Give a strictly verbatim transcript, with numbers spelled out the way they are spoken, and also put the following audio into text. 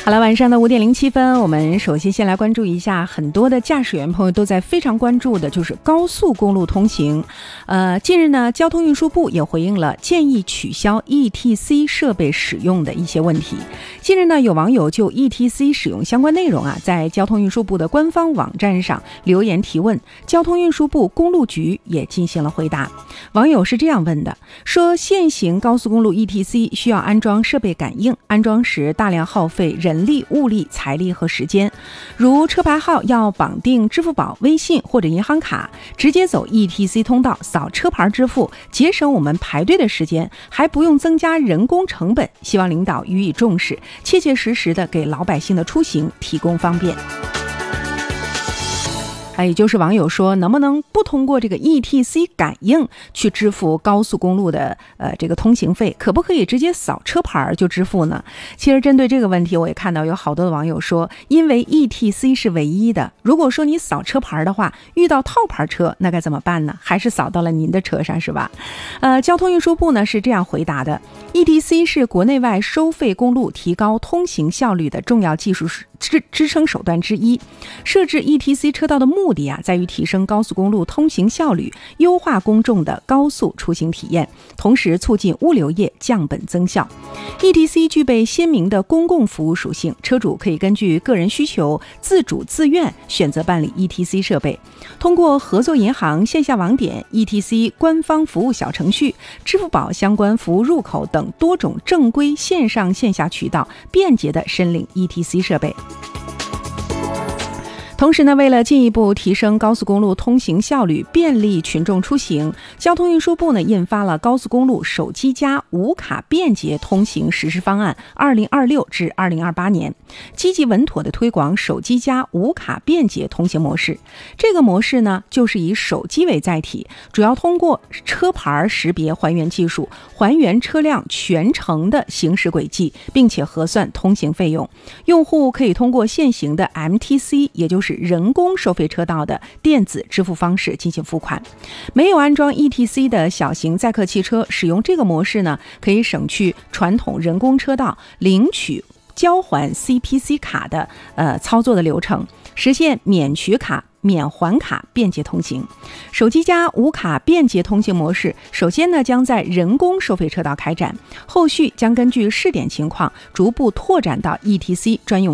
好了，晚上的五点零七分，我们首先先来关注一下很多的驾驶员朋友都在非常关注的，就是高速公路通行。呃，近日呢，交通运输部也回应了建议取消 E T C 设备使用的一些问题。近日呢，有网友就 E T C 使用相关内容啊，在交通运输部的官方网站上留言提问，交通运输部公路局也进行了回答。网友是这样问的，说现行高速公路 E T C 需要安装设备感应，安装时大量耗费人人力、物力、财力和时间，如车牌号要绑定支付宝、微信或者银行卡，直接走 E T C 通道扫车牌支付，节省我们排队的时间，还不用增加人工成本。希望领导予以重视，切切实实的给老百姓的出行提供方便。也就是网友说，能不能不通过这个 E T C 感应去支付高速公路的呃这个通行费，可不可以直接扫车牌就支付呢？其实针对这个问题，我也看到有好多的网友说，因为 E T C 是唯一的，如果说你扫车牌的话，遇到套牌车那该怎么办呢？还是扫到了您的车上是吧？呃，交通运输部呢是这样回答的 ：E T C 是国内外收费公路提高通行效率的重要技术支支撑手段之一。设置 E T C 车道的目的啊，在于提升高速公路通行效率，优化公众的高速出行体验，同时促进物流业降本增效。E T C 具备鲜明的公共服务属性，车主可以根据个人需求自主自愿选择办理 E T C 设备，通过合作银行线下网点、E T C 官方服务小程序、支付宝相关服务入口等多种正规线上线下渠道，便捷地申领 E T C 设备。同时呢，为了进一步提升高速公路通行效率，便利群众出行，交通运输部呢印发了高速公路手机加无卡便捷通行实施方案二零二六至二零二八年，积极稳妥地推广手机加无卡便捷通行模式。这个模式呢，就是以手机为载体，主要通过车牌识别还原技术，还原车辆全程的行驶轨迹，并且核算通行费用。用户可以通过现行的 M T C， 也就是人工收费车道的电子支付方式进行付款。没有安装 E T C 的小型载客汽车使用这个模式呢，可以省去传统人工车道领取交还 C P C 卡的呃操作的流程，实现免取卡免还卡便捷通行。手机加无卡便捷通行模式首先呢将在人工收费车道开展，后续将根据试点情况逐步拓展到 E T C 专用